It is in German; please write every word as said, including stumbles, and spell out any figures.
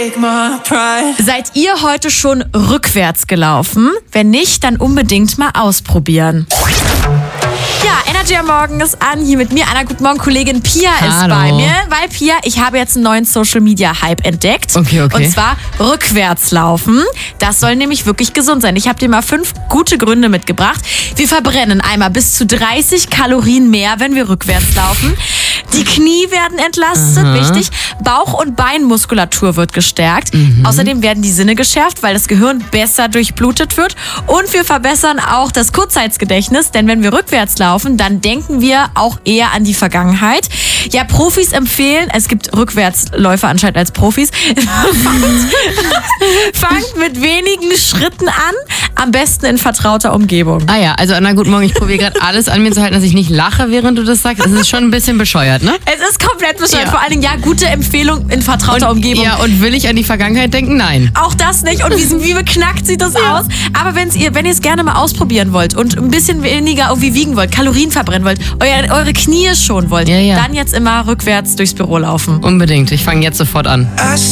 take my pride. Seid ihr heute schon rückwärts gelaufen? Wenn nicht, dann unbedingt mal ausprobieren. Ja, Energy am Morgen ist an. Hier mit mir, einer guten Morgen, Kollegin Pia ist Hallo. bei mir. Weil Pia, ich habe jetzt einen neuen Social-Media-Hype entdeckt. Okay, okay. Und zwar rückwärts laufen. Das soll nämlich wirklich gesund sein. Ich habe dir mal fünf gute Gründe mitgebracht. Wir verbrennen einmal bis zu dreißig Kalorien mehr, wenn wir rückwärts laufen. Die Knie werden entlastet, Aha. wichtig. Bauch- und Beinmuskulatur wird gestärkt. Mhm. Außerdem werden die Sinne geschärft, weil das Gehirn besser durchblutet wird. Und wir verbessern auch das Kurzzeitgedächtnis, denn wenn wir rückwärts laufen, dann denken wir auch eher an die Vergangenheit. Ja, Profis empfehlen, es gibt Rückwärtsläufer anscheinend als Profis, fangt, fangt mit wenigen Schritten an, am besten in vertrauter Umgebung. Ah ja, also Anna, guten Morgen. Ich probiere gerade alles an mir zu halten, dass ich nicht lache, während du das sagst. Es ist schon ein bisschen bescheuert, ne? Es ist komplett bescheuert. Ja. Vor allen Dingen, ja, gute Empfehlung in vertrauter Umgebung. Ja, und will ich an die Vergangenheit denken? Nein. Auch das nicht. Und wie, wie beknackt sieht das aus? Aber wenn's ihr, wenn ihr es gerne mal ausprobieren wollt und ein bisschen weniger irgendwie wiegen wollt, Kalorien verbrennen wollt, euer, eure Knie schonen wollt, Ja, ja. dann jetzt immer rückwärts durchs Büro laufen. Unbedingt. Ich fange jetzt sofort an. I